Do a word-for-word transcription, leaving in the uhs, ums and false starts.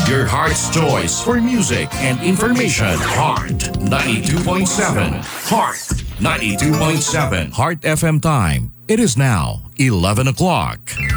Your heart's choice for music and information. Heart ninety-two point seven. Heart ninety-two point seven. Heart F M time. It is now eleven o'clock.